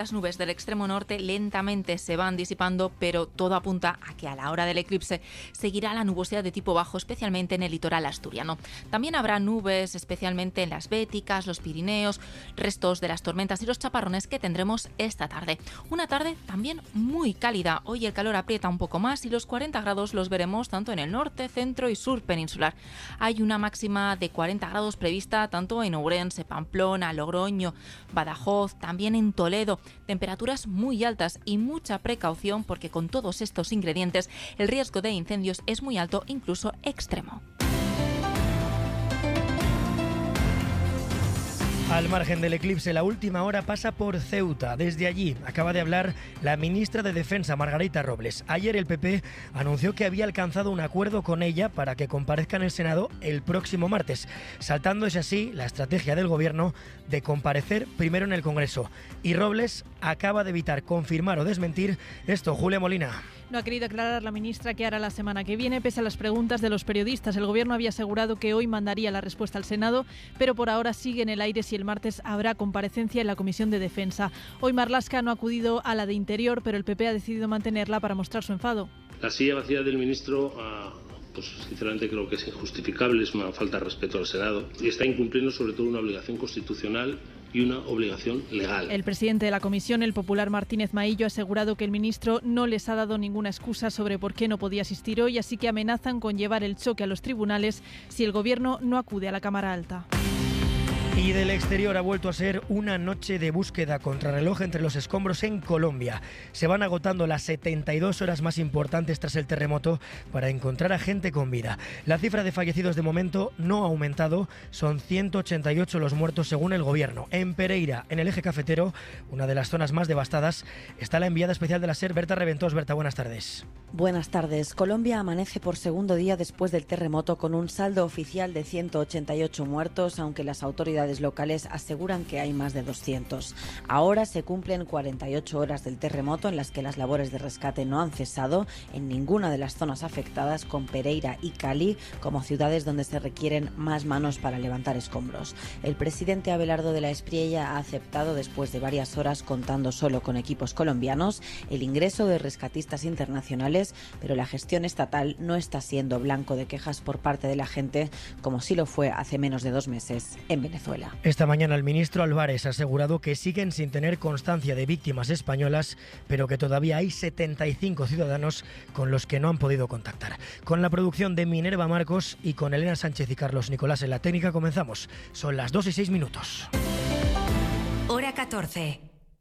Las nubes del extremo norte lentamente se van disipando, pero todo apunta a que a la hora del eclipse seguirá la nubosidad de tipo bajo, especialmente en el litoral asturiano. También habrá nubes, especialmente en las Béticas, los Pirineos, restos de las tormentas y los chaparrones que tendremos esta tarde. Una tarde también muy cálida. Hoy el calor aprieta un poco más y los 40 grados los veremos tanto en el norte, centro y sur peninsular. Hay una máxima de 40 grados prevista tanto en Ourense, Pamplona, Logroño, Badajoz, también en Toledo. Temperaturas muy altas y mucha precaución porque con todos estos ingredientes el riesgo de incendios es muy alto, incluso extremo. Al margen del eclipse, la última hora pasa por Ceuta. Desde allí acaba de hablar la ministra de Defensa, Margarita Robles. Ayer el PP anunció que había alcanzado un acuerdo con ella para que comparezca en el Senado el próximo martes, saltándose así la estrategia del Gobierno de comparecer primero en el Congreso. Y Robles acaba de evitar confirmar o desmentir esto. Julia Molina. No ha querido aclarar la ministra qué hará la semana que viene, pese a las preguntas de los periodistas. El Gobierno había asegurado que hoy mandaría la respuesta al Senado, pero por ahora sigue en el aire si el martes habrá comparecencia en la Comisión de Defensa. Hoy Marlaska no ha acudido a la de Interior, pero el PP ha decidido mantenerla para mostrar su enfado. La silla vacía del ministro, pues sinceramente creo que es injustificable, es una falta de respeto al Senado y está incumpliendo sobre todo una obligación constitucional y una obligación legal. El presidente de la comisión, el popular Martínez Maillo, ha asegurado que el ministro no les ha dado ninguna excusa sobre por qué no podía asistir hoy, así que amenazan con llevar el choque a los tribunales si el Gobierno no acude a la Cámara Alta. Y del exterior ha vuelto a ser una noche de búsqueda contrarreloj entre los escombros en Colombia. Se van agotando las 72 horas más importantes tras el terremoto para encontrar a gente con vida. La cifra de fallecidos de momento no ha aumentado, son 188 los muertos según el Gobierno. En Pereira, en el eje cafetero, una de las zonas más devastadas, está la enviada especial de la SER, Berta Reventós. Berta, buenas tardes. Buenas tardes. Colombia amanece por segundo día después del terremoto con un saldo oficial de 188 muertos, aunque las autoridades locales aseguran que hay más de 200. Ahora se cumplen 48 horas del terremoto en las que las labores de rescate no han cesado en ninguna de las zonas afectadas, con Pereira y Cali como ciudades donde se requieren más manos para levantar escombros. El presidente Abelardo de la Espriella ha aceptado, después de varias horas contando solo con equipos colombianos, el ingreso de rescatistas internacionales, pero la gestión estatal no está siendo blanco de quejas por parte de la gente, como sí lo fue hace menos de 2 meses en Venezuela. Esta mañana el ministro Álvarez ha asegurado que siguen sin tener constancia de víctimas españolas, pero que todavía hay 75 ciudadanos con los que no han podido contactar. Con la producción de Minerva Marcos y con Elena Sánchez y Carlos Nicolás en la técnica comenzamos. Son las 2:06. Hora 14.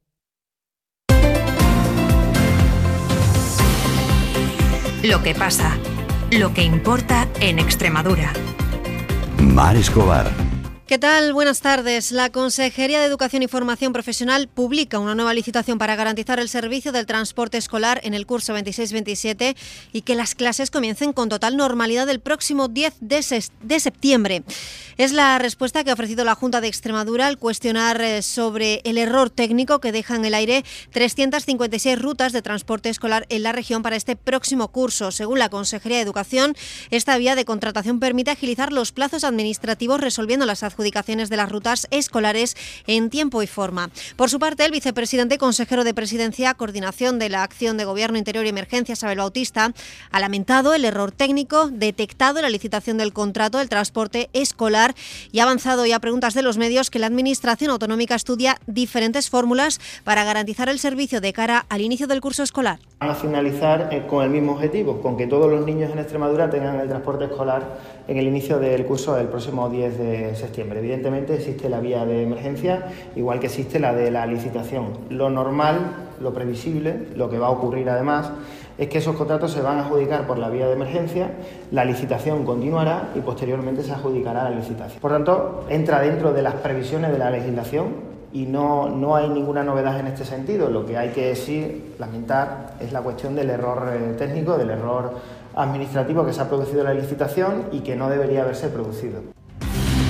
Lo que pasa, lo que importa en Extremadura. Mar Escobar. ¿Qué tal? Buenas tardes. La Consejería de Educación y Formación Profesional publica una nueva licitación para garantizar el servicio del transporte escolar en el curso 26-27 y que las clases comiencen con total normalidad el próximo 10 de septiembre. Es la respuesta que ha ofrecido la Junta de Extremadura al cuestionar sobre el error técnico que deja en el aire 356 rutas de transporte escolar en la región para este próximo curso. Según la Consejería de Educación, esta vía de contratación permite agilizar los plazos administrativos resolviendo las adjudicaciones de las rutas escolares en tiempo y forma. Por su parte, el vicepresidente consejero de Presidencia, Coordinación de la Acción de Gobierno Interior y Emergencias, Abel Bautista, ha lamentado el error técnico detectado en la licitación del contrato del transporte escolar y ha avanzado ya a preguntas de los medios que la Administración Autonómica estudia diferentes fórmulas para garantizar el servicio de cara al inicio del curso escolar. Van a finalizar con el mismo objetivo, con que todos los niños en Extremadura tengan el transporte escolar en el inicio del curso del próximo 10 de septiembre. Evidentemente existe la vía de emergencia, igual que existe la de la licitación. Lo normal, lo previsible, lo que va a ocurrir además, es que esos contratos se van a adjudicar por la vía de emergencia, la licitación continuará y posteriormente se adjudicará la licitación. Por tanto, entra dentro de las previsiones de la legislación y no hay ninguna novedad en este sentido. Lo que hay que sí lamentar es la cuestión del error técnico, del error administrativo que se ha producido en la licitación y que no debería haberse producido.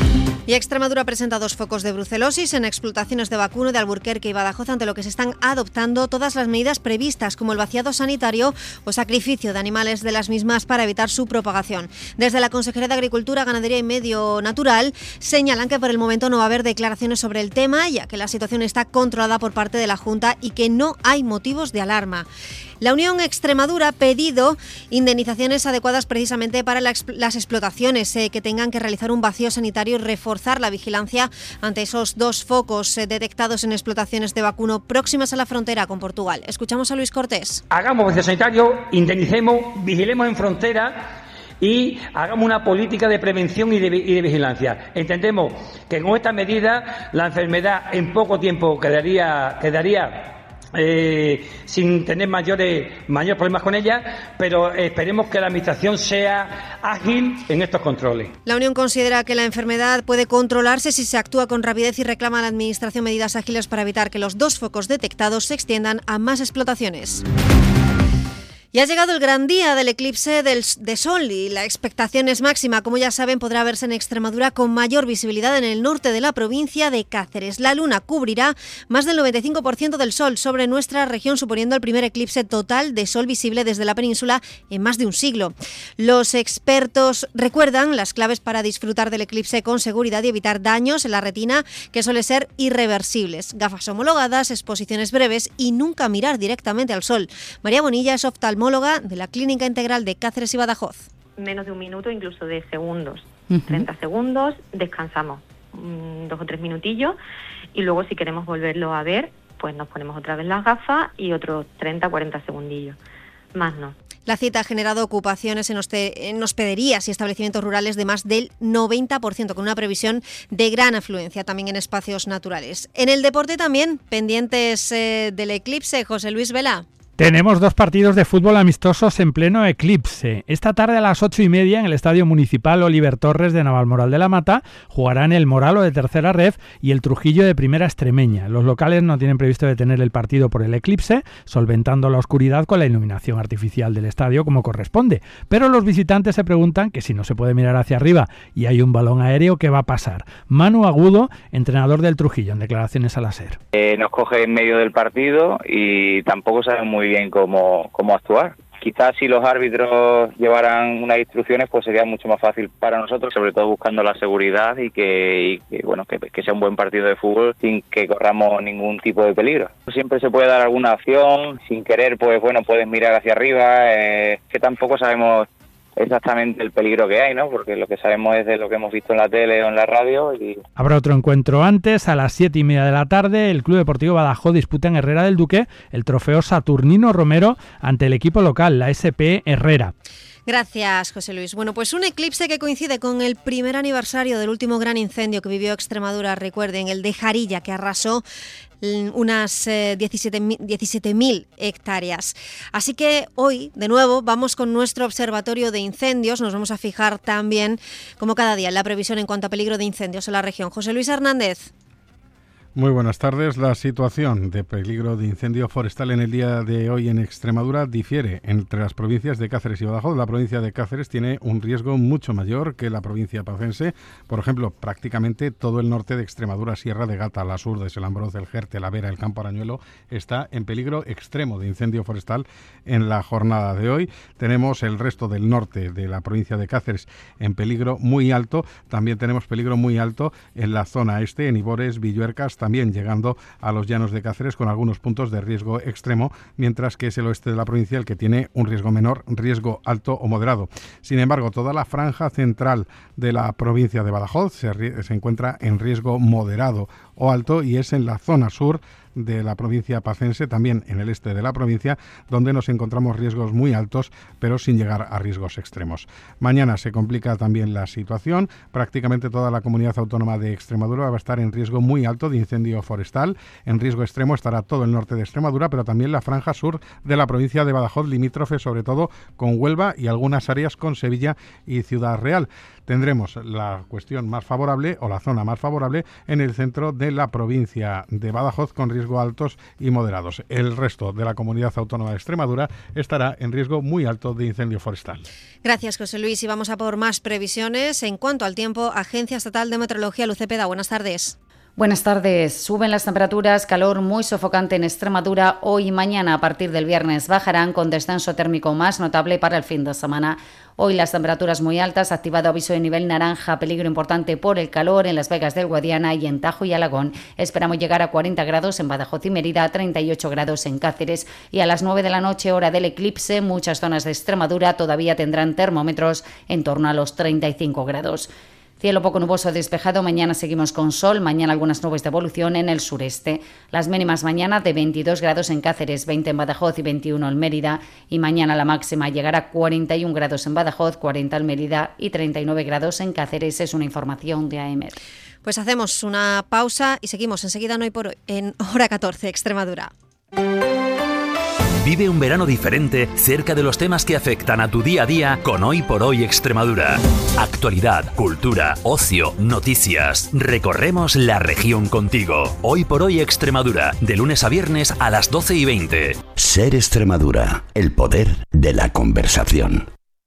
Y Extremadura presenta 2 focos de brucelosis en explotaciones de vacuno de Alburquerque y Badajoz, ante lo que se están adoptando todas las medidas previstas, como el vaciado sanitario o sacrificio de animales de las mismas para evitar su propagación. Desde la Consejería de Agricultura, Ganadería y Medio Natural señalan que por el momento no va a haber declaraciones sobre el tema, ya que la situación está controlada por parte de la Junta y que no hay motivos de alarma. La Unión Extremadura ha pedido indemnizaciones adecuadas precisamente para las explotaciones que tengan que realizar un vacío sanitario y reforzar la vigilancia ante esos 2 focos detectados en explotaciones de vacuno próximas a la frontera con Portugal. Escuchamos a Luis Cortés. Hagamos vacío sanitario, indemnicemos, vigilemos en frontera y hagamos una política de prevención y de vigilancia. Entendemos que con esta medida la enfermedad en poco tiempo quedaría sin tener mayores problemas con ella, pero esperemos que la Administración sea ágil en estos controles. La Unión considera que la enfermedad puede controlarse si se actúa con rapidez y reclama a la Administración medidas ágiles para evitar que los 2 focos detectados se extiendan a más explotaciones. Y ha llegado el gran día del eclipse de sol y la expectación es máxima. Como ya saben, podrá verse en Extremadura con mayor visibilidad en el norte de la provincia de Cáceres. La luna cubrirá más del 95% del sol sobre nuestra región, suponiendo el primer eclipse total de sol visible desde la península en más de un siglo. Los expertos recuerdan las claves para disfrutar del eclipse con seguridad y evitar daños en la retina, que suele ser irreversibles. Gafas homologadas, exposiciones breves y nunca mirar directamente al sol. María Bonilla es oftalmóloga de la Clínica Integral de Cáceres y Badajoz. Menos de un minuto, incluso de segundos. 30 segundos, descansamos 2 o 3 minutillos y luego si queremos volverlo a ver, pues nos ponemos otra vez las gafas y otros 30, 40 segundillos. Más no. La cita ha generado ocupaciones en hospederías y establecimientos rurales de más del 90%, con una previsión de gran afluencia también en espacios naturales. En el deporte también, pendientes del eclipse, José Luis Vela. Tenemos 2 partidos de fútbol amistosos en pleno eclipse. Esta tarde a las 8:30 en el Estadio Municipal Oliver Torres de Navalmoral de la Mata jugarán el Moralo de tercera ref y el Trujillo de primera extremeña. Los locales no tienen previsto detener el partido por el eclipse, solventando la oscuridad con la iluminación artificial del estadio como corresponde. Pero los visitantes se preguntan que si no se puede mirar hacia arriba y hay un balón aéreo, ¿qué va a pasar? Manu Agudo, entrenador del Trujillo, en declaraciones a la SER. Nos coge en medio del partido y tampoco saben muy bien cómo actuar. Quizás si los árbitros llevaran unas instrucciones, pues sería mucho más fácil para nosotros, sobre todo buscando la seguridad y que sea un buen partido de fútbol sin que corramos ningún tipo de peligro. Siempre se puede dar alguna acción, sin querer, pues bueno, puedes mirar hacia arriba, que tampoco sabemos exactamente el peligro que hay, ¿no? Porque lo que sabemos es de lo que hemos visto en la tele o en la radio. Habrá otro encuentro antes, a las 7:30 de la tarde, el Club Deportivo Badajoz disputa en Herrera del Duque el trofeo Saturnino Romero ante el equipo local, la SP Herrera. Gracias, José Luis. Bueno, pues un eclipse que coincide con el primer aniversario del último gran incendio que vivió Extremadura, recuerden, el de Jarilla, que arrasó unas 17.000 hectáreas. Así que hoy, de nuevo, vamos con nuestro observatorio de incendios. Nos vamos a fijar también, como cada día, en la previsión en cuanto a peligro de incendios en la región. José Luis Hernández. Muy buenas tardes. La situación de peligro de incendio forestal en el día de hoy en Extremadura difiere entre las provincias de Cáceres y Badajoz. La provincia de Cáceres tiene un riesgo mucho mayor que la provincia pacense. Por ejemplo, prácticamente todo el norte de Extremadura, Sierra de Gata, la sur de Selambroz, el Jerte, la Vera, el Campo Arañuelo, está en peligro extremo de incendio forestal en la jornada de hoy. Tenemos el resto del norte de la provincia de Cáceres en peligro muy alto. También tenemos peligro muy alto en la zona este, en Ibores, Villuercas, también llegando a los llanos de Cáceres con algunos puntos de riesgo extremo, mientras que es el oeste de la provincia el que tiene un riesgo menor, riesgo alto o moderado. Sin embargo, toda la franja central de la provincia de Badajoz se encuentra en riesgo moderado o alto y es en la zona sur de la provincia pacense, también en el este de la provincia, donde nos encontramos riesgos muy altos, pero sin llegar a riesgos extremos. Mañana se complica también la situación. Prácticamente toda la comunidad autónoma de Extremadura va a estar en riesgo muy alto de incendio forestal. En riesgo extremo estará todo el norte de Extremadura, pero también la franja sur de la provincia de Badajoz, limítrofe sobre todo con Huelva y algunas áreas con Sevilla y Ciudad Real. Tendremos la cuestión más favorable o la zona más favorable en el centro de la provincia de Badajoz, con riesgo riesgo altos y moderados. El resto de la comunidad autónoma de Extremadura estará en riesgo muy alto de incendio forestal. Gracias, José Luis. Y vamos a por más previsiones. En cuanto al tiempo, Agencia Estatal de Meteorología, Luz Cepeda, buenas tardes. Buenas tardes. Suben las temperaturas, calor muy sofocante en Extremadura hoy y mañana. A partir del viernes bajarán con descenso térmico más notable para el fin de semana. Hoy las temperaturas muy altas, activado aviso de nivel naranja, peligro importante por el calor en Las Vegas del Guadiana y en Tajo y Alagón. Esperamos llegar a 40 grados en Badajoz y Mérida, 38 grados en Cáceres y a las 9 de la noche, hora del eclipse, muchas zonas de Extremadura todavía tendrán termómetros en torno a los 35 grados. Cielo poco nuboso despejado, mañana seguimos con sol, mañana algunas nubes de evolución en el sureste. Las mínimas mañana de 22 grados en Cáceres, 20 en Badajoz y 21 en Mérida. Y mañana la máxima llegará a 41 grados en Badajoz, 40 en Mérida y 39 grados en Cáceres. Es una información de AEMET. Pues hacemos una pausa y seguimos enseguida en Hoy por Hoy, en Hora 14, Extremadura. Vive un verano diferente cerca de los temas que afectan a tu día a día con Hoy por Hoy Extremadura. Actualidad, cultura, ocio, noticias. Recorremos la región contigo. Hoy por Hoy Extremadura, de lunes a viernes a las 12:20. Ser Extremadura, el poder de la conversación.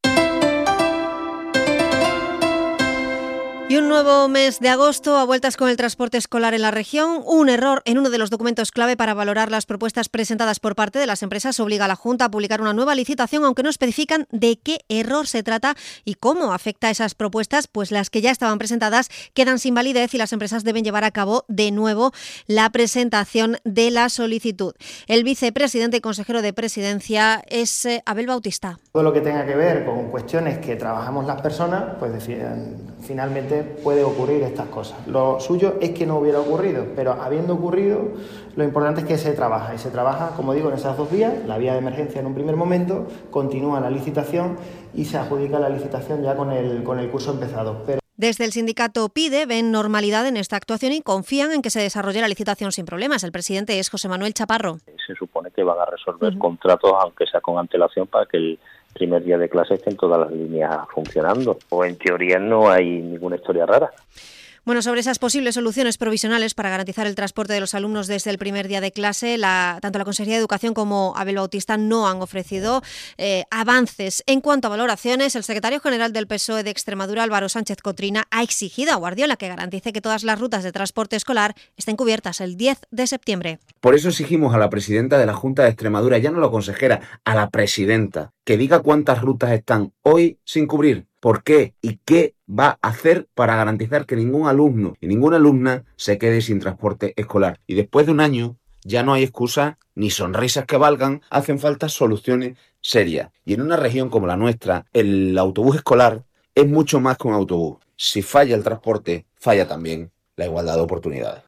Y un nuevo mes de agosto a vueltas con el transporte escolar en la región. Un error en uno de los documentos clave para valorar las propuestas presentadas por parte de las empresas obliga a la Junta a publicar una nueva licitación, aunque no especifican de qué error se trata y cómo afecta a esas propuestas, pues las que ya estaban presentadas quedan sin validez y las empresas deben llevar a cabo de nuevo la presentación de la solicitud. El vicepresidente y consejero de Presidencia es Abel Bautista. Todo lo que tenga que ver con cuestiones que trabajamos las personas, pues finalmente puede ocurrir estas cosas. Lo suyo es que no hubiera ocurrido, pero habiendo ocurrido, lo importante es que se trabaja. Y se trabaja, como digo, en esas dos vías, la vía de emergencia en un primer momento, continúa la licitación y se adjudica la licitación ya con el curso empezado. Desde el sindicato PIDE ven normalidad en esta actuación y confían en que se desarrolle la licitación sin problemas. El presidente es José Manuel Chaparro. Se supone que van a resolver contratos, aunque sea con antelación, para que el primer día de clase estén todas las líneas funcionando. O en teoría no hay ninguna historia rara. Bueno, sobre esas posibles soluciones provisionales para garantizar el transporte de los alumnos desde el primer día de clase, tanto la Consejería de Educación como Abel Bautista no han ofrecido avances. En cuanto a valoraciones, el secretario general del PSOE de Extremadura, Álvaro Sánchez Cotrina, ha exigido a Guardiola que garantice que todas las rutas de transporte escolar estén cubiertas el 10 de septiembre. Por eso exigimos a la presidenta de la Junta de Extremadura, ya no la consejera, a la presidenta, que diga cuántas rutas están hoy sin cubrir. ¿Por qué? ¿Y qué va a hacer para garantizar que ningún alumno y ninguna alumna se quede sin transporte escolar? Y después de un año ya no hay excusas ni sonrisas que valgan, hacen falta soluciones serias. Y en una región como la nuestra, el autobús escolar es mucho más que un autobús. Si falla el transporte, falla también la igualdad de oportunidades.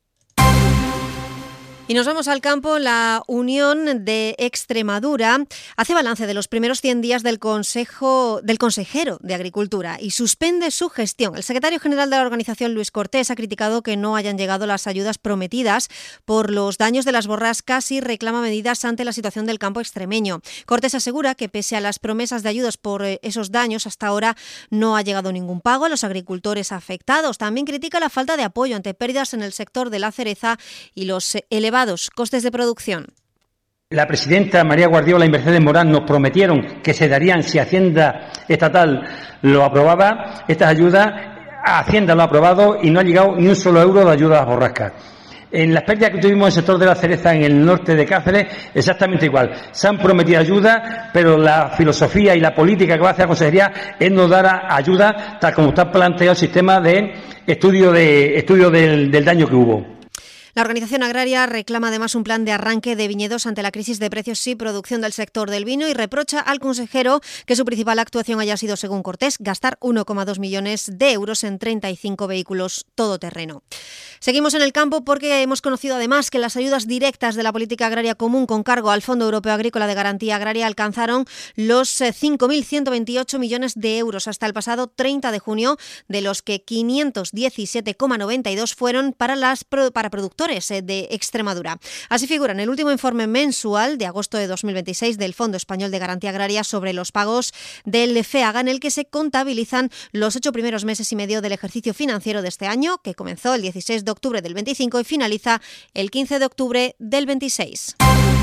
Y nos vamos al campo. La Unión de Extremadura hace balance de los primeros 100 días del consejero de Agricultura y suspende su gestión. El secretario general de la organización, Luis Cortés, ha criticado que no hayan llegado las ayudas prometidas por los daños de las borrascas y reclama medidas ante la situación del campo extremeño. Cortés asegura que pese a las promesas de ayudas por esos daños, hasta ahora no ha llegado ningún pago a los agricultores afectados. También critica la falta de apoyo ante pérdidas en el sector de la cereza y los elevados costes de producción. La presidenta María Guardiola y Mercedes Morán nos prometieron que se darían si Hacienda Estatal lo aprobaba. Estas ayudas, Hacienda lo ha aprobado y no ha llegado ni un solo euro de ayuda a las borrascas. En las pérdidas que tuvimos en el sector de la cereza en el norte de Cáceres, exactamente igual. Se han prometido ayudas, pero la filosofía y la política que va a hacer la consejería es no dar ayuda, tal como está planteado el sistema de estudio del daño que hubo. La organización agraria reclama además un plan de arranque de viñedos ante la crisis de precios y producción del sector del vino y reprocha al consejero que su principal actuación haya sido, según Cortés, gastar 1,2 millones de euros en 35 vehículos todoterreno. Seguimos en el campo porque hemos conocido además que las ayudas directas de la política agraria común con cargo al Fondo Europeo Agrícola de Garantía Agraria alcanzaron los 5.128 millones de euros hasta el pasado 30 de junio, de los que 517,92 fueron para productores agricultores de Extremadura. Así figura en el último informe mensual de agosto de 2026 del Fondo Español de Garantía Agraria sobre los pagos del FEAGA, en el que se contabilizan los 8 primeros meses y medio del ejercicio financiero de este año, que comenzó el 16 de octubre del 25 y finaliza el 15 de octubre del 26.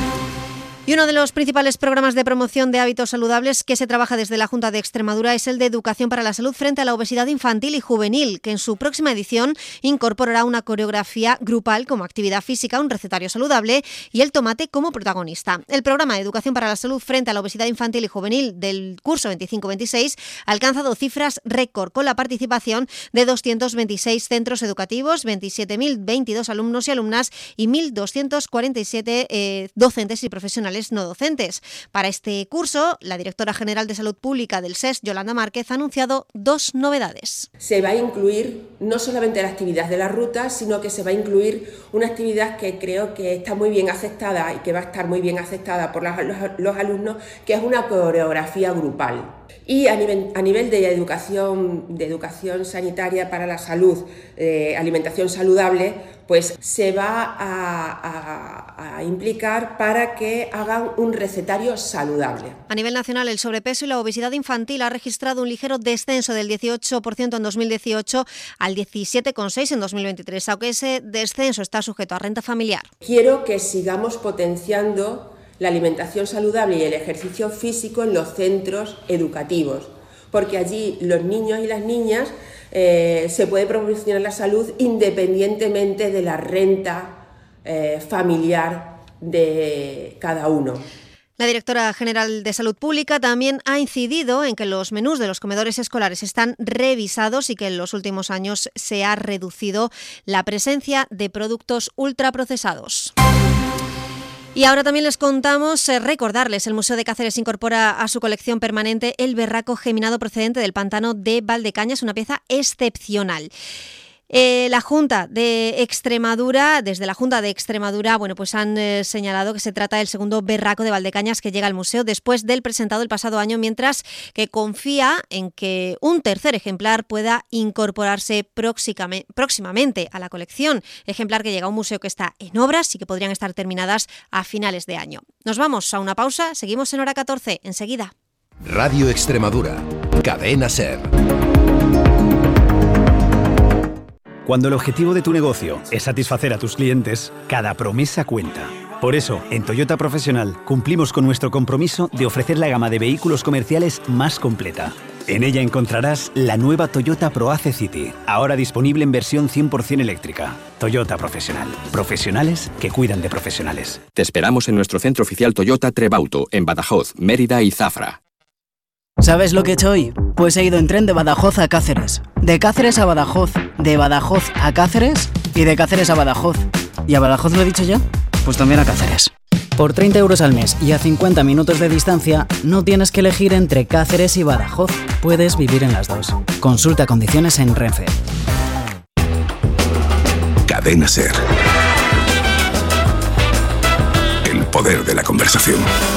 Y uno de los principales programas de promoción de hábitos saludables que se trabaja desde la Junta de Extremadura es el de Educación para la Salud frente a la obesidad infantil y juvenil, que en su próxima edición incorporará una coreografía grupal como actividad física, un recetario saludable y el tomate como protagonista. El programa de Educación para la Salud frente a la obesidad infantil y juvenil del curso 25-26 ha alcanzado cifras récord con la participación de 226 centros educativos, 27.022 alumnos y alumnas y 1.247 docentes y profesionales no docentes. Para este curso, la directora general de Salud Pública del SES, Yolanda Márquez, ha anunciado 2 novedades. Se va a incluir no solamente la actividad de la ruta, sino que se va a incluir una actividad que creo que está muy bien aceptada y que va a estar muy bien aceptada por los alumnos, que es una coreografía grupal. Y a nivel de educación sanitaria para la salud, alimentación saludable, pues se va a implicar para que hagan un recetario saludable. A nivel nacional, el sobrepeso y la obesidad infantil ha registrado un ligero descenso del 18% en 2018 al 17,6% en 2023, aunque ese descenso está sujeto a renta familiar. Quiero que sigamos potenciando la alimentación saludable y el ejercicio físico en los centros educativos, porque allí los niños y las niñas se puede promocionar la salud independientemente de la renta familiar de cada uno. La directora general de Salud Pública también ha incidido en que los menús de los comedores escolares están revisados y que en los últimos años se ha reducido la presencia de productos ultraprocesados. Y ahora también les contamos, recordarles, el Museo de Cáceres incorpora a su colección permanente el berraco geminado procedente del pantano de Valdecañas, una pieza excepcional. La Junta de Extremadura, desde la Junta de Extremadura, pues han señalado que se trata del segundo berraco de Valdecañas que llega al museo después del presentado el pasado año, mientras que confía en que un tercer ejemplar pueda incorporarse próximamente a la colección. Ejemplar que llega a un museo que está en obras y que podrían estar terminadas a finales de año. Nos vamos a una pausa, seguimos en Hora 14, enseguida. Radio Extremadura, Cadena SER. Cuando el objetivo de tu negocio es satisfacer a tus clientes, cada promesa cuenta. Por eso, en Toyota Profesional cumplimos con nuestro compromiso de ofrecer la gama de vehículos comerciales más completa. En ella encontrarás la nueva Toyota ProAce City, ahora disponible en versión 100% eléctrica. Toyota Profesional. Profesionales que cuidan de profesionales. Te esperamos en nuestro centro oficial Toyota Trebauto, en Badajoz, Mérida y Zafra. ¿Sabes lo que he hecho hoy? Pues he ido en tren de Badajoz a Cáceres, de Cáceres a Badajoz, de Badajoz a Cáceres y de Cáceres a Badajoz. ¿Y a Badajoz lo he dicho ya? Pues también a Cáceres. Por 30 euros al mes y a 50 minutos de distancia, no tienes que elegir entre Cáceres y Badajoz. Puedes vivir en las dos. Consulta condiciones en Renfe. Cadena SER. El poder de la conversación.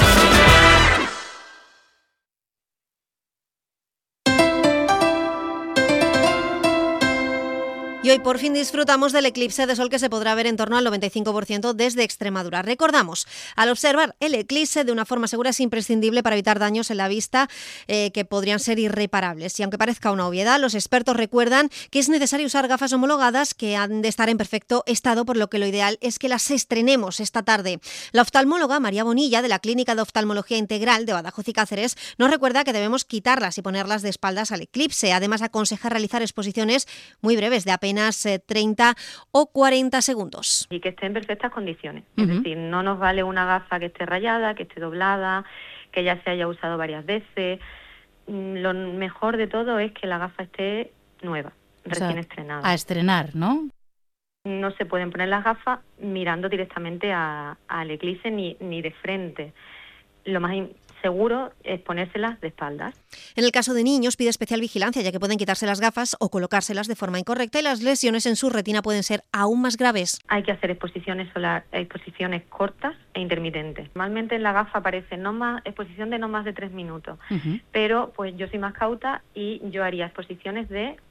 Y hoy por fin disfrutamos del eclipse de sol que se podrá ver en torno al 95% desde Extremadura. Recordamos, al observar el eclipse de una forma segura es imprescindible para evitar daños en la vista que podrían ser irreparables. Y aunque parezca una obviedad, los expertos recuerdan que es necesario usar gafas homologadas que han de estar en perfecto estado, por lo que lo ideal es que las estrenemos esta tarde. La oftalmóloga María Bonilla, de la Clínica de Oftalmología Integral de Badajoz y Cáceres, nos recuerda que debemos quitarlas y ponerlas de espaldas al eclipse. Además, aconseja realizar exposiciones muy breves, de apenas 30 o 40 segundos. Y que esté en perfectas condiciones. Es decir, no nos vale una gafa que esté rayada, que esté doblada, que ya se haya usado varias veces. Lo mejor de todo es que la gafa esté nueva, recién estrenada. A estrenar, ¿no? No se pueden poner las gafas mirando directamente al eclipse ni de frente. Lo más seguro es ponérselas de espaldas. En el caso de niños pide especial vigilancia, ya que pueden quitarse las gafas o colocárselas de forma incorrecta y las lesiones en su retina pueden ser aún más graves. Hay que hacer exposiciones cortas e intermitentes. Normalmente en la gafa aparece exposición de no más de 3 minutos, pero pues yo soy más cauta y yo haría exposiciones de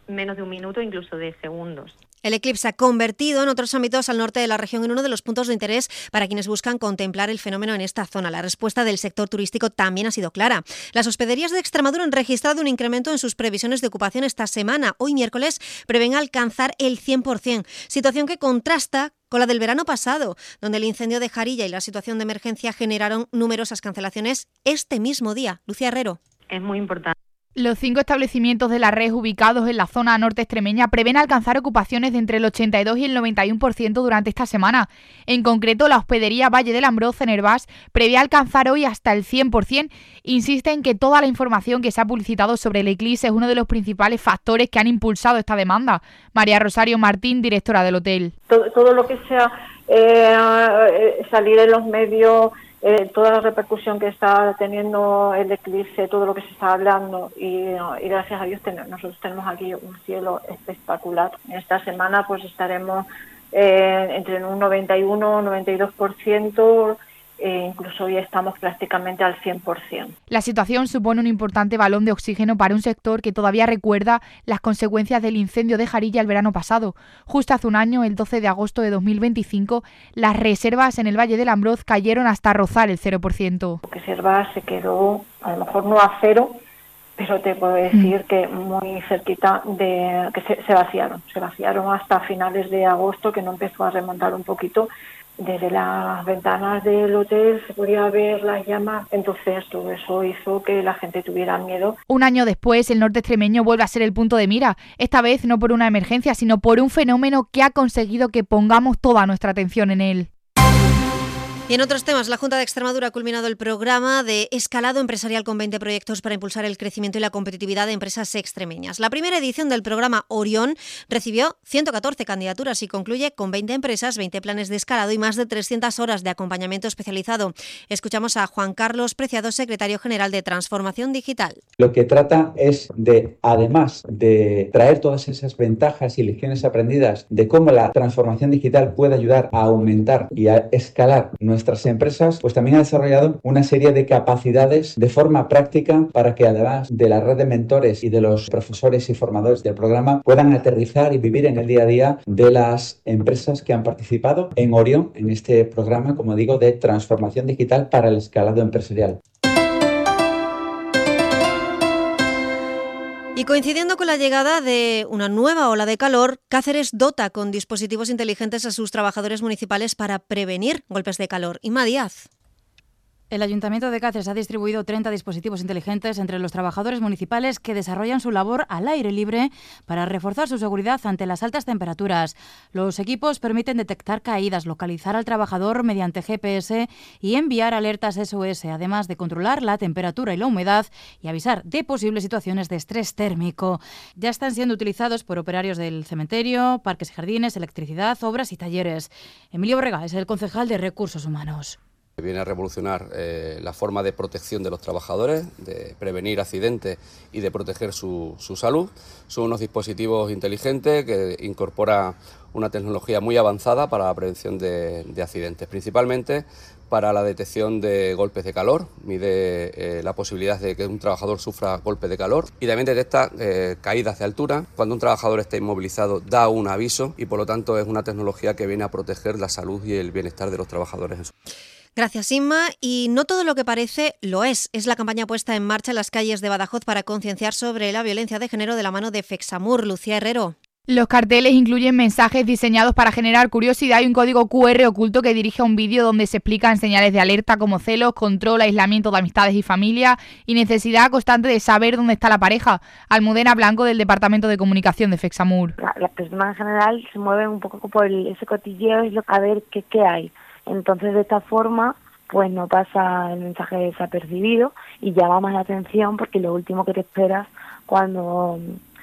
menos de un minuto, incluso de segundos. El eclipse se ha convertido en otros ámbitos al norte de la región en uno de los puntos de interés para quienes buscan contemplar el fenómeno en esta zona. La respuesta del sector turístico también ha sido clara. Las hospederías de Extremadura han registrado un incremento en sus previsiones de ocupación esta semana. Hoy miércoles prevén alcanzar el 100%, situación que contrasta con la del verano pasado, donde el incendio de Jarilla y la situación de emergencia generaron numerosas cancelaciones este mismo día. Lucía Herrero. Es muy importante. Los 5 establecimientos de la red ubicados en la zona norte extremeña prevén alcanzar ocupaciones de entre el 82 y el 91% durante esta semana. En concreto, la hospedería Valle del Ambroz en Hervás prevé alcanzar hoy hasta el 100%. Insiste en que toda la información que se ha publicitado sobre el eclipse es uno de los principales factores que han impulsado esta demanda. María Rosario Martín, directora del hotel. Todo lo que sea salir en los medios, toda la repercusión que está teniendo el eclipse, todo lo que se está hablando y gracias a Dios nosotros tenemos aquí un cielo espectacular. Esta semana pues estaremos entre un 91-92%, incluso hoy estamos prácticamente al 100%. La situación supone un importante balón de oxígeno para un sector que todavía recuerda las consecuencias del incendio de Jarilla el verano pasado. Justo hace un año, el 12 de agosto de 2025, las reservas en el Valle del Ambroz cayeron hasta rozar el 0%. La reserva se quedó, a lo mejor no a cero, pero te puedo decir que muy cerquita de que se vaciaron hasta finales de agosto, que no empezó a remontar un poquito. Desde las ventanas del hotel se podía ver las llamas, entonces todo eso hizo que la gente tuviera miedo. Un año después, el norte extremeño vuelve a ser el punto de mira, esta vez no por una emergencia, sino por un fenómeno que ha conseguido que pongamos toda nuestra atención en él. Y en otros temas, la Junta de Extremadura ha culminado el programa de escalado empresarial con 20 proyectos para impulsar el crecimiento y la competitividad de empresas extremeñas. La primera edición del programa Orión recibió 114 candidaturas y concluye con 20 empresas, 20 planes de escalado y más de 300 horas de acompañamiento especializado. Escuchamos a Juan Carlos Preciado, secretario general de Transformación Digital. Lo que trata es de, además de traer todas esas ventajas y lecciones aprendidas de cómo la transformación digital puede ayudar a aumentar y a escalar nuestras empresas, pues también ha desarrollado una serie de capacidades de forma práctica para que, además de la red de mentores y de los profesores y formadores del programa, puedan aterrizar y vivir en el día a día de las empresas que han participado en Orión, en este programa, como digo, de transformación digital para el escalado empresarial. Y coincidiendo con la llegada de una nueva ola de calor, Cáceres dota con dispositivos inteligentes a sus trabajadores municipales para prevenir golpes de calor. Inma Díaz. El Ayuntamiento de Cáceres ha distribuido 30 dispositivos inteligentes entre los trabajadores municipales que desarrollan su labor al aire libre para reforzar su seguridad ante las altas temperaturas. Los equipos permiten detectar caídas, localizar al trabajador mediante GPS y enviar alertas SOS, además de controlar la temperatura y la humedad y avisar de posibles situaciones de estrés térmico. Ya están siendo utilizados por operarios del cementerio, parques y jardines, electricidad, obras y talleres. Emilio Borrega es el concejal de Recursos Humanos. Viene a revolucionar la forma de protección de los trabajadores, de prevenir accidentes y de proteger su salud. Son unos dispositivos inteligentes que incorporan una tecnología muy avanzada para la prevención de accidentes, principalmente para la detección de golpes de calor, mide la posibilidad de que un trabajador sufra golpes de calor y también detecta caídas de altura. Cuando un trabajador está inmovilizado da un aviso y por lo tanto es una tecnología que viene a proteger la salud y el bienestar de los trabajadores. Gracias, Inma. Y no todo lo que parece lo es. Es la campaña puesta en marcha en las calles de Badajoz para concienciar sobre la violencia de género de la mano de Fexamur. Lucía Herrero. Los carteles incluyen mensajes diseñados para generar curiosidad y un código QR oculto que dirige a un vídeo donde se explican señales de alerta como celos, control, aislamiento de amistades y familia y necesidad constante de saber dónde está la pareja. Almudena Blanco, del Departamento de Comunicación de Fexamur. Las personas en general se mueven un poco por ese cotilleo y a ver qué hay. Entonces, de esta forma, pues no pasa el mensaje desapercibido y llama más la atención porque lo último que te esperas cuando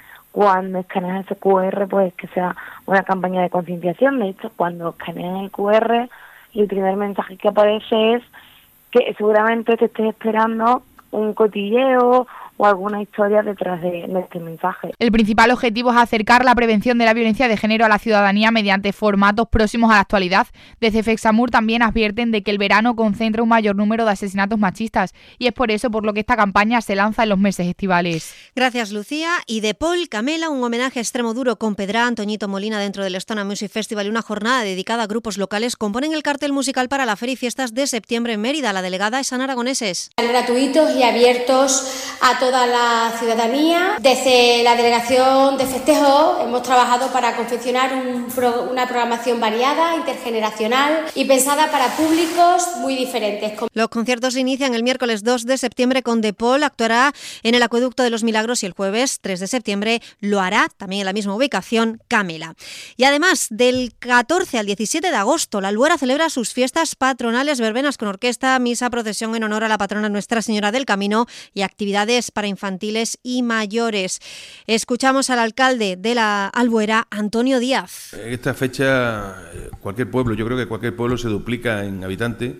escaneas ese QR, pues que sea una campaña de concienciación. De hecho, cuando escaneas el QR, el primer mensaje que aparece es que seguramente te estés esperando un cotilleo o alguna historia detrás de este mensaje. El principal objetivo es acercar la prevención de la violencia de género a la ciudadanía mediante formatos próximos a la actualidad. Desde FEXAMUR también advierten de que el verano concentra un mayor número de asesinatos machistas y es por eso por lo que esta campaña se lanza en los meses estivales. Gracias, Lucía. Y de Paul Camela, un homenaje a Extremoduro con Pedrá, Antoñito Molina dentro del Estona Music Festival y una jornada dedicada a grupos locales componen el cartel musical para la Feria y Fiestas de septiembre en Mérida. La delegada es Ana Aragoneses. Gratuitos y abiertos a toda la ciudadanía. Desde la Delegación de Festejos hemos trabajado para confeccionar una programación variada, intergeneracional y pensada para públicos muy diferentes. Los conciertos se inician el miércoles 2 de septiembre con De Paul, actuará en el Acueducto de los Milagros, y el jueves 3 de septiembre lo hará, también en la misma ubicación, Camela. Y además, del 14 al 17 de agosto, la Albuera celebra sus fiestas patronales, verbenas con orquesta, misa, procesión en honor a la patrona Nuestra Señora del Camino y actividades para infantiles y mayores. Escuchamos al alcalde de la Albuera, Antonio Díaz. En esta fecha, cualquier pueblo, yo creo que cualquier pueblo se duplica en habitantes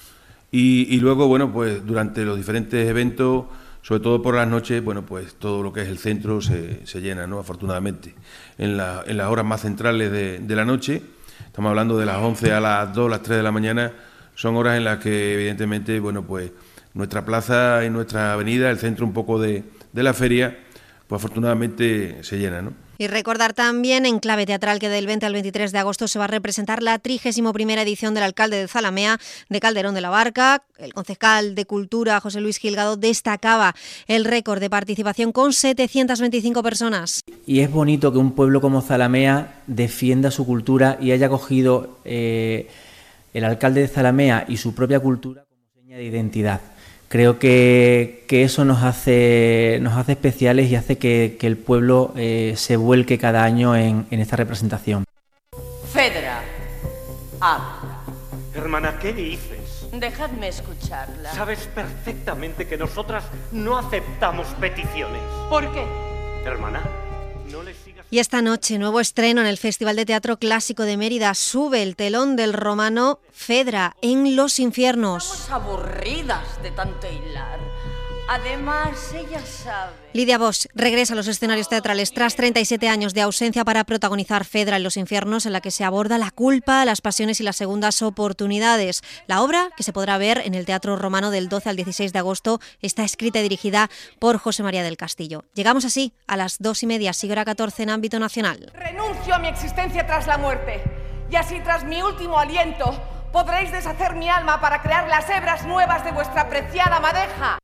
y luego, bueno, pues durante los diferentes eventos, sobre todo por las noches, bueno, pues todo lo que es el centro se llena, ¿no? Afortunadamente. En las horas más centrales de la noche, estamos hablando de las 11 a las 2, las 3 de la mañana, son horas en las que evidentemente, bueno, pues nuestra plaza y nuestra avenida, el centro un poco de la feria, pues afortunadamente se llena, ¿no? Y recordar también en clave teatral que del 20 al 23 de agosto se va a representar la 31ª edición del Alcalde de Zalamea de Calderón de la Barca. El concejal de Cultura, José Luis Gilgado, destacaba el récord de participación con 725 personas. Y es bonito que un pueblo como Zalamea defienda su cultura y haya cogido el alcalde de Zalamea y su propia cultura como seña de identidad. Creo que eso nos hace especiales y hace que el pueblo se vuelque cada año en esta representación. Fedra, habla. Hermana, ¿qué dices? Dejadme escucharla. Sabes perfectamente que nosotras no aceptamos peticiones. ¿Por qué? Hermana, no le sigas... Y esta noche, nuevo estreno en el Festival de Teatro Clásico de Mérida. Sube el telón del romano Fedra en Los Infiernos. Estamos aburridas de tanto hilar. Además, ella sabe... Lidia Bosch regresa a los escenarios teatrales tras 37 años de ausencia para protagonizar Fedra en Los Infiernos, en la que se aborda la culpa, las pasiones y las segundas oportunidades. La obra, que se podrá ver en el Teatro Romano del 12 al 16 de agosto, está escrita y dirigida por José María del Castillo. Llegamos así a las 2:30, sigue hora 14 en ámbito nacional. Renuncio a mi existencia tras la muerte, y así tras mi último aliento podréis deshacer mi alma para crear las hebras nuevas de vuestra preciada madeja.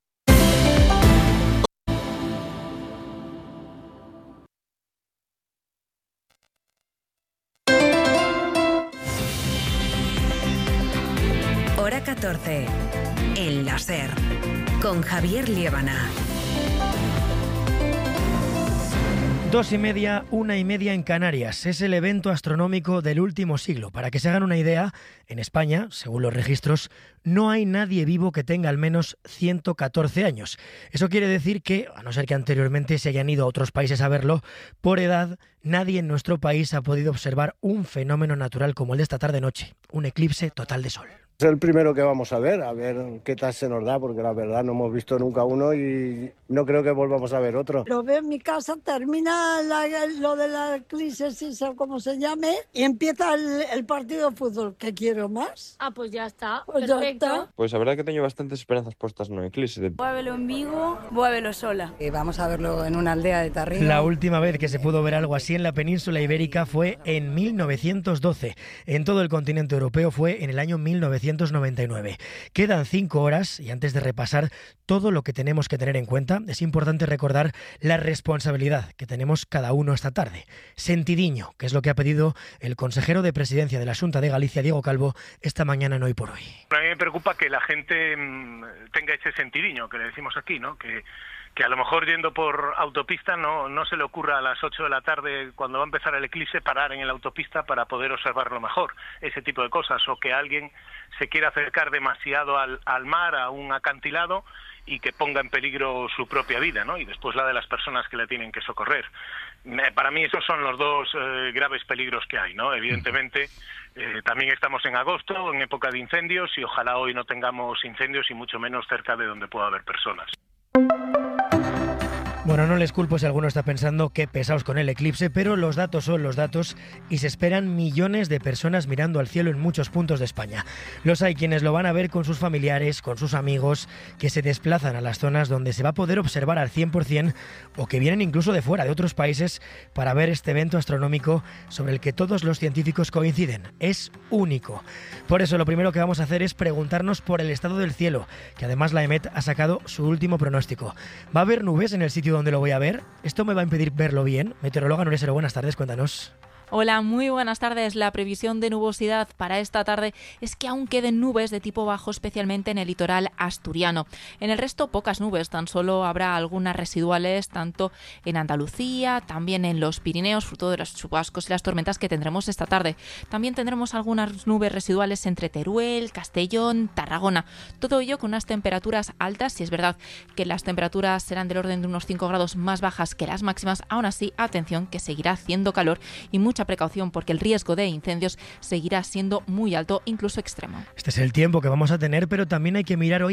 Hora 14. El láser. Con Javier Liébana. 2:30, 1:30 en Canarias. Es el evento astronómico del último siglo. Para que se hagan una idea, en España, según los registros, no hay nadie vivo que tenga al menos 114 años. Eso quiere decir que, a no ser que anteriormente se hayan ido a otros países a verlo, por edad, nadie en nuestro país ha podido observar un fenómeno natural como el de esta tarde-noche, un eclipse total de sol. Es el primero que vamos a ver qué tal se nos da, porque la verdad no hemos visto nunca uno y no creo que volvamos a ver otro. Lo veo en mi casa, termina lo de la eclipse, como se llame, y empieza el partido de fútbol. ¿Qué quiero más? Ah, pues ya está, pues perfecto. Ya está. Pues la verdad que tengo bastantes esperanzas puestas en el eclipse. Voy a verlo en Vigo, voy a verlo sola. Vamos a verlo en una aldea de Tarrino. La última vez que se pudo ver algo así en la península ibérica fue en 1912. En todo el continente europeo fue en el año 1999. Quedan 5 horas y antes de repasar todo lo que tenemos que tener en cuenta, es importante recordar la responsabilidad que tenemos cada uno esta tarde. Sentidiño, que es lo que ha pedido el consejero de Presidencia de la Xunta de Galicia, Diego Calvo, esta mañana en Hoy por Hoy. A mí me preocupa que la gente tenga ese sentidiño que le decimos aquí, ¿no? Que a lo mejor yendo por autopista no se le ocurra a las 8 de la tarde, cuando va a empezar el eclipse, parar en la autopista para poder observarlo mejor, ese tipo de cosas, o que alguien se quiera acercar demasiado al mar, a un acantilado, y que ponga en peligro su propia vida, ¿no? Y después la de las personas que le tienen que socorrer. Para mí esos son los dos graves peligros que hay, ¿no? Evidentemente también estamos en agosto, en época de incendios, y ojalá hoy no tengamos incendios y mucho menos cerca de donde pueda haber personas. Bueno, no les culpo si alguno está pensando qué pesados con el eclipse, pero los datos son los datos y se esperan millones de personas mirando al cielo en muchos puntos de España. Los hay quienes lo van a ver con sus familiares, con sus amigos, que se desplazan a las zonas donde se va a poder observar al 100% o que vienen incluso de fuera, de otros países, para ver este evento astronómico sobre el que todos los científicos coinciden. Es único. Por eso lo primero que vamos a hacer es preguntarnos por el estado del cielo, que además la EMET ha sacado su último pronóstico. ¿Va a haber nubes en el sitio donde lo voy a ver? ¿Esto me va a impedir verlo bien? Meteoróloga Nuria Sero, buenas tardes, cuéntanos. Hola, muy buenas tardes. La previsión de nubosidad para esta tarde es que aún queden nubes de tipo bajo, especialmente en el litoral asturiano. En el resto, pocas nubes, tan solo habrá algunas residuales, tanto en Andalucía, también en los Pirineos, fruto de los chubascos y las tormentas que tendremos esta tarde. También tendremos algunas nubes residuales entre Teruel, Castellón, Tarragona. Todo ello con unas temperaturas altas. Si es verdad que las temperaturas serán del orden de unos 5 grados más bajas que las máximas, aún así, atención, que seguirá haciendo calor y mucha precaución porque el riesgo de incendios seguirá siendo muy alto, incluso extremo. Este es el tiempo que vamos a tener, pero también hay que mirar hoy